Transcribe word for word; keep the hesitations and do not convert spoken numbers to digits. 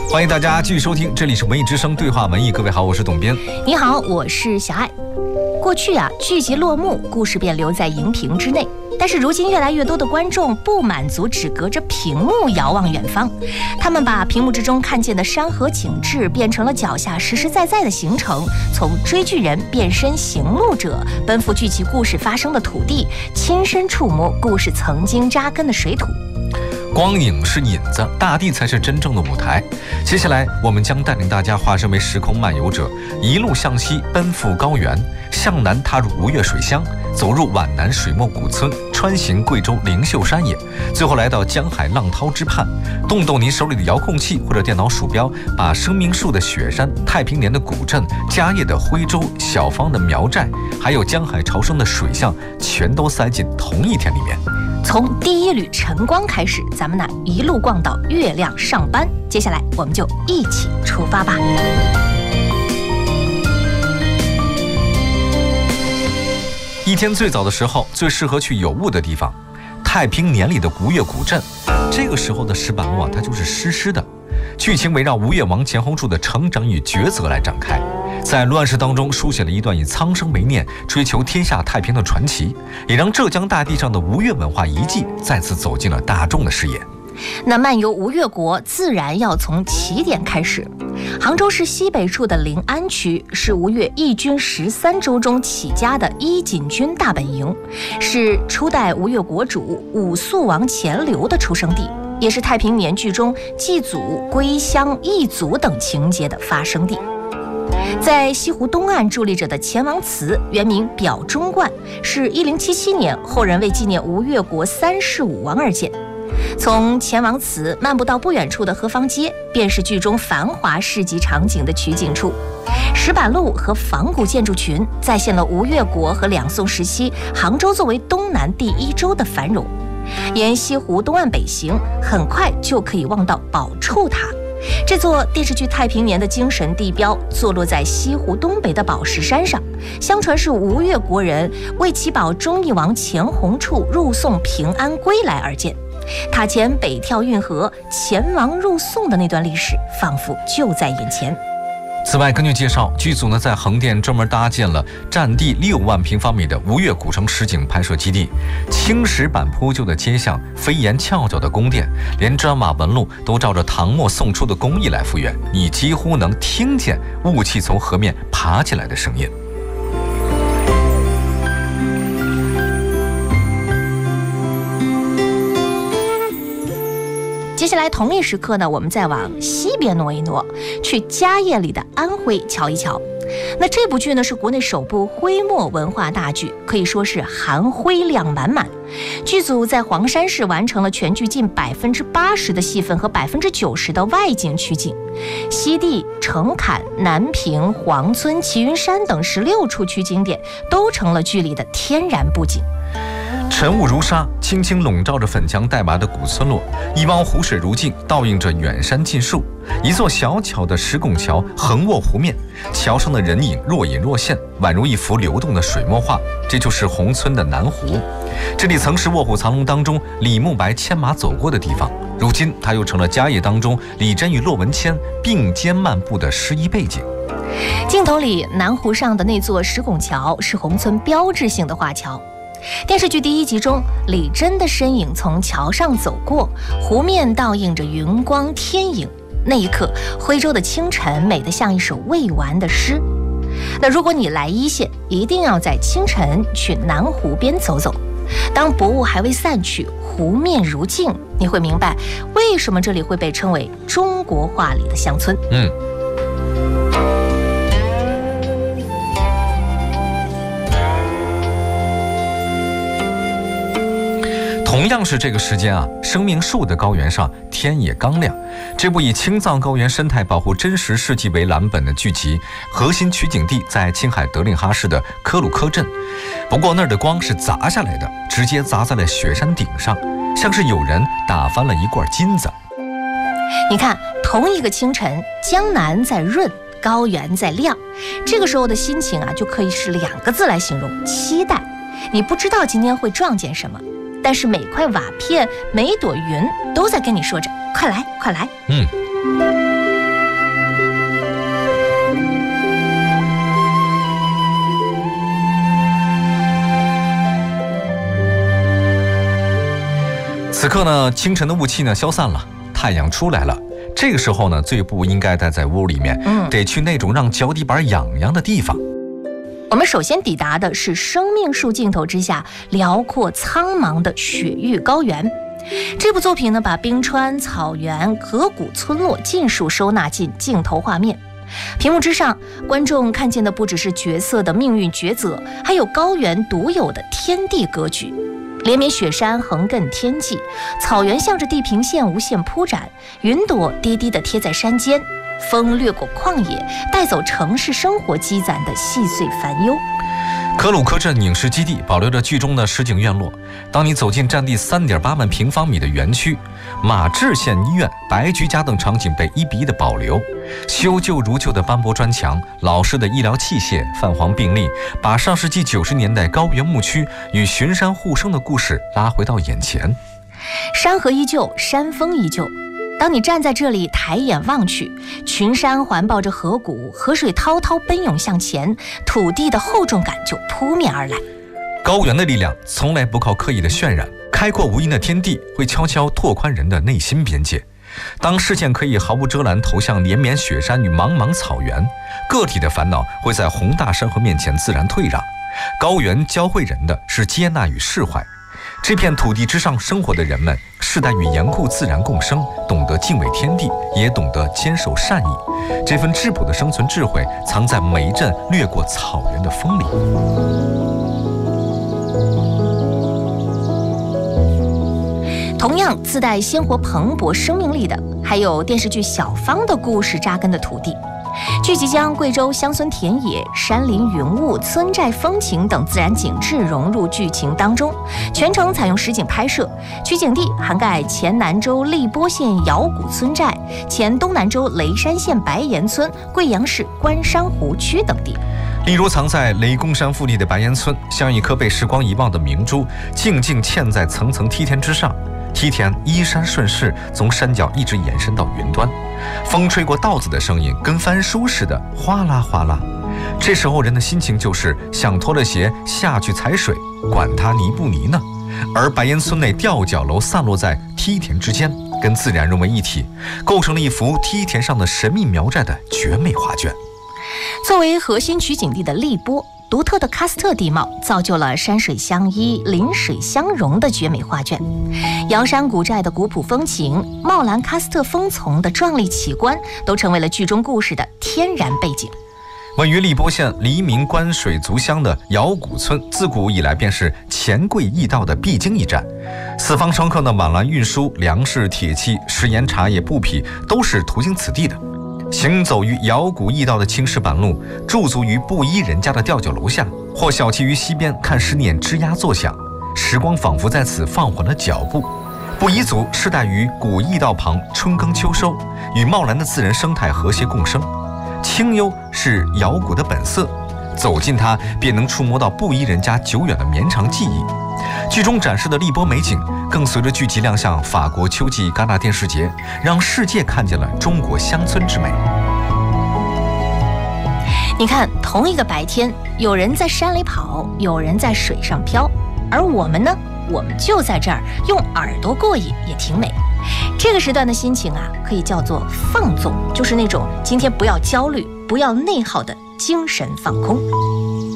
欢迎大家继续收听，这里是文艺之声对话文艺。各位好，我是董编。 你好，我是小爱。过去啊，剧集落幕，故事便留在荧屏之内。但是如今越来越多的观众不满足只隔着屏幕遥望远方，他们把屏幕之中看见的山河景致变成了脚下实实在在的行程，从追剧人变身行路者，奔赴剧集故事发生的土地，亲身触摸故事曾经扎根的水土。 光影是引子，大地才是真正的舞台。接下来我们将带领大家化身为时空漫游者，一路向西奔赴高原，向南踏入吴越水乡，走入皖南水墨古村，穿行贵州灵秀山野，最后来到江海浪涛之畔，动动您手里的遥控器或者电脑鼠标，把生命树的雪山、太平年的古镇、嘉业的徽州、小芳的苗寨，还有江海潮生的水巷，全都塞进同一天里面。 从第一缕晨光开始，咱们呢一路逛到月亮上班。接下来我们就一起出发吧。 一天最早的时候，最适合去有雾的地方，太平年里的吴越古镇。这个时候的石板路啊，它就是湿湿的。剧情围绕吴越王钱弘柱的成长与抉择来展开，在乱世当中书写了一段以苍生为念、追求天下太平的传奇，也让浙江大地上的吴越文化遗迹再次走进了大众的视野。 那漫游吴越国自然要从起点开始。杭州市西北处的临安区是吴越义军十三州中起家的一锦军大本营，是初代吴越国主武肃王钱镠的出生地，也是太平年剧中祭祖、归乡、义祖等情节的发生地。在西湖东岸伫立着的钱王祠，原名表忠观，是一零七七年后人为纪念吴越国三世武王而建。从钱王祠漫步到不远处的河坊街，便是剧中繁华市集场景的取景处。石板路和仿古建筑群再现了吴越国和两宋时期杭州作为东南第一州的繁荣。沿西湖东岸北行，很快就可以望到宝柱塔。这座电视剧《太平年》的精神地标坐落在西湖东北的宝石山上，相传是吴越国人为祈保忠义王钱弘柱入宋平安归来而建。塔前北跳运河、钱王入宋的那段历史，仿佛就在眼前。 此外，根据介绍，剧组呢在横店专门搭建了占地六万平方米的吴越古城实景拍摄基地，青石板铺就的街巷，飞檐翘角的宫殿，连砖瓦纹路都照着唐末宋初的工艺来复原，你几乎能听见雾气从河面爬起来的声音。 接下来同一时刻呢，我们再往西边挪一挪，去嘉业里的安徽瞧一瞧。那这部剧呢是国内首部徽墨文化大剧，可以说是含徽量满满。剧组在黄山市完成了全剧近百分之八十的戏份和百分之九十的外景取景。西递、澄坎、南平、黄村、齐云山等十六处取景点都成了剧里的天然布景。 晨雾如纱，轻轻笼罩着粉墙黛瓦的古村落，一汪湖水如镜，倒映着远山近树。一座小巧的石拱桥横卧湖面，桥上的人影若隐若现，宛如一幅流动的水墨画。这就是宏村的南湖，这里曾是《卧虎藏龙》当中李慕白牵马走过的地方，如今它又成了嘉业当中李真与骆文谦并肩漫步的诗意背景。 镜头里南湖上的那座石拱桥是宏村标志性的画桥。电视剧第一集中，李真的身影从桥上走过，湖面倒映着云光天影。那一刻，徽州的清晨美得像一首未完的诗。那如果你来一线，一定要在清晨去南湖边走走。当薄雾还未散去，湖面如镜，你会明白为什么这里会被称为中国画里的乡村。 嗯。同样是这个时间啊，生命树的高原上天也刚亮。这部以青藏高原生态保护真实事迹为蓝本的剧集，核心取景地在青海德令哈市的科鲁科镇。不过那儿的光是砸下来的，直接砸在了雪山顶上，像是有人打翻了一罐金子。 你看，同一个清晨，江南在润，高原在亮，这个时候的心情啊，就可以是两个字来形容：期待。你不知道今天会撞见什么，但是每块瓦片、每朵云都在跟你说着：“快来，快来！” 嗯。 此刻呢，清晨的雾气呢消散了，太阳出来了。这个时候呢，最不应该待在屋里面， 嗯， 得去那种让脚底板痒痒的地方。 我们首先抵达的是生命树镜头之下辽阔苍茫的雪域高原。这部作品呢，把冰川、草原、河谷、村落尽数收纳进镜头画面。屏幕之上，观众看见的不只是角色的命运抉择，还有高原独有的天地格局。连绵雪山横亘天际，草原向着地平线无限铺展，云朵低低地贴在山间，风掠过旷野，带走城市生活积攒的细碎烦忧。 可鲁克镇影视基地保留着剧中的实景院落。当你走进占地 三点八万平方米的园区，马治县医院、白菊家等场景被一比一的保留。修旧如旧的斑驳砖墙、老式的医疗器械、泛黄病例，把上世纪九十年代高原牧区与群山互生的故事拉回到眼前。 山河依旧，山峰依旧。当你站在这里抬眼望去，群山环抱着河谷，河水滔滔奔涌向前，土地的厚重感就扑面而来。 高原的力量从来不靠刻意的渲染，开阔无垠的天地会悄悄拓宽人的内心边界。当视线可以毫无遮拦投向连绵雪山与茫茫草原，个体的烦恼会在宏大山河面前自然退让。高原教会人的是接纳与释怀。这片土地之上生活的人们，世代与严酷自然共生，懂得敬畏天地，也懂得坚守善意。这份质朴的生存智慧，藏在每一阵掠过草原的风里。 同样自带鲜活蓬勃生命力的，还有电视剧《小芳》的故事扎根的土地。剧集将贵州乡村田野、山林云雾、村寨风情等自然景致融入剧情当中，全程采用实景拍摄。取景地涵盖前南州荔波县瑶谷村寨、前东南州雷山县白岩村、贵阳市关山湖区等地。 例如藏在雷公山腹地的白岩村，像一颗被时光遗忘的明珠，静静嵌在层层梯田之上。梯田依山顺势，从山脚一直延伸到云端，风吹过稻子的声音跟翻书似的哗啦哗啦。这时候人的心情就是想脱了鞋下去踩水，管它泥不泥呢。而白岩村内吊脚楼散落在梯田之间，跟自然融为一体，构成了一幅梯田上的神秘苗寨的绝美画卷。 作为核心取景地的荔波，独特的喀斯特地貌造就了山水相依、林水相融的绝美画卷。瑶山古寨的古朴风情、茂兰喀斯特峰丛的壮丽奇观，都成为了剧中故事的天然背景。 位于荔波县黎明关水族乡的瑶谷村，自古以来便是钱柜驿道的必经一站。四方乘客呢往来运输粮食、铁器、食盐、茶叶、布匹，都是途经此地的。行走于瑶谷驿道的青石板路，驻足于布衣人家的吊脚楼下，或小憩于溪边看思念吱呀作响，时光仿佛在此放缓了脚步。布依族世代于古驿道旁春耕秋收，与茂兰的自然生态和谐共生。清幽是瑶谷的本色，走近它便能触摸到布依人家久远的绵长记忆。剧中展示的荔波美景，更随着剧集亮相法国秋季戛纳电视节，让世界看见了中国乡村之美。 你看，同一个白天，有人在山里跑，有人在水上漂，而我们呢，我们就在这儿用耳朵过瘾，也挺美。这个时段的心情啊，可以叫做放纵，就是那种今天不要焦虑、不要内耗的精神放空。